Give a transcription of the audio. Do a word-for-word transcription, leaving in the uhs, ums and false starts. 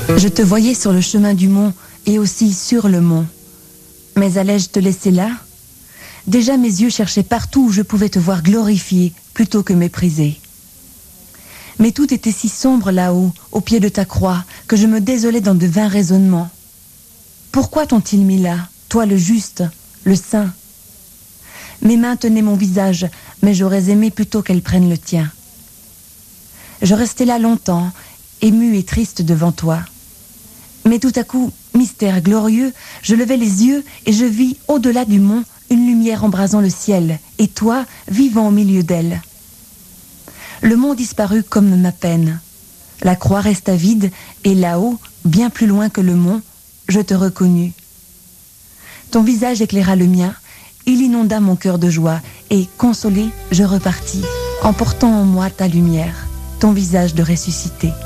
Je te voyais sur le chemin du mont et aussi sur le mont. Mais allais-je te laisser là? Déjà mes yeux cherchaient partout où je pouvais te voir glorifié plutôt que méprisé. Mais tout était si sombre là-haut, au pied de ta croix, que je me désolais dans de vains raisonnements. Pourquoi t'ont-ils mis là, toi le juste, le saint? Mes mains tenaient mon visage, mais j'aurais aimé plutôt qu'elles prennent le tien. Je restais là longtemps, ému et triste devant toi. Mais tout à coup, mystère glorieux, je levai les yeux et je vis au-delà du mont une lumière embrasant le ciel, et toi, vivant au milieu d'elle. Le mont disparut comme ma peine. La croix resta vide, et là-haut, bien plus loin que le mont, je te reconnus. Ton visage éclaira le mien, il inonda mon cœur de joie, et consolé, je repartis, emportant en moi ta lumière, ton visage de ressuscité.